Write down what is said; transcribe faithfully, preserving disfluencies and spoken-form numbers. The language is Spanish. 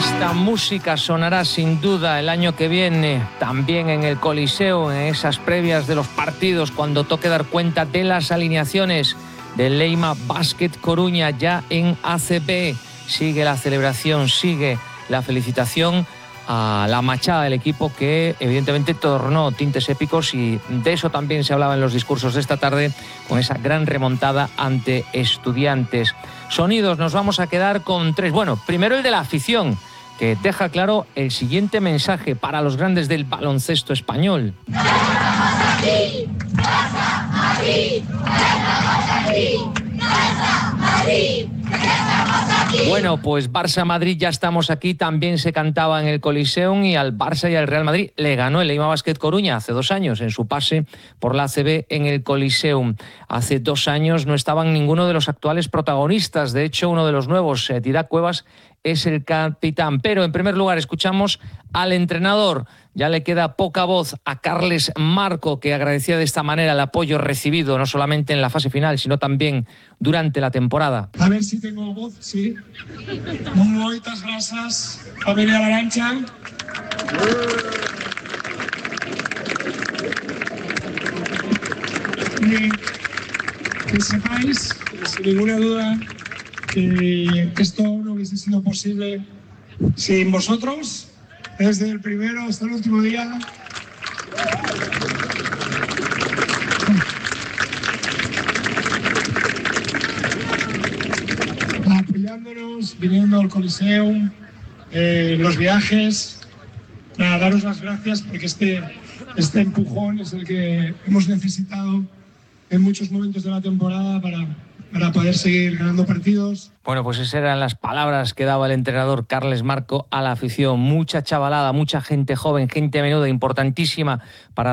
Esta música sonará sin duda el año que viene, también en el Coliseo, en esas previas de los partidos, cuando toque dar cuenta de las alineaciones del Leima Basket Coruña ya en A C B. Sigue la celebración, sigue la felicitación a la machada del equipo, que evidentemente tornó tintes épicos, y de eso también se hablaba en los discursos de esta tarde, con esa gran remontada ante Estudiantes. Sonidos, nos vamos a quedar con tres. Bueno, primero el de la afición, que deja claro el siguiente mensaje para los grandes del baloncesto español. Bueno, pues Barça-Madrid, ya estamos aquí, también se cantaba en el Coliseum, y al Barça y al Real Madrid le ganó el Leima Basket Coruña hace dos años en su pase por la A C B en el Coliseum. Hace dos años no estaban ninguno de los actuales protagonistas, de hecho uno de los nuevos, eh, Didac Cuevas, es el capitán. Pero en primer lugar escuchamos al entrenador. Ya le queda poca voz a Carles Marco, que agradecía de esta manera el apoyo recibido, no solamente en la fase final, sino también durante la temporada. A ver si tengo voz, sí. Muchas gracias, familia Larancha. Y que sepáis, sin ninguna duda, que esto no hubiese sido posible sin vosotros, desde el primero hasta el último día. Apoyándonos, viniendo al Coliseum, eh, los viajes. Nada, daros las gracias, porque este, este empujón es el que hemos necesitado en muchos momentos de la temporada para, para poder seguir ganando partidos. Bueno, pues esas eran las palabras que daba el entrenador Carles Marco a la afición. Mucha chavalada, mucha gente joven, gente menuda, importantísima para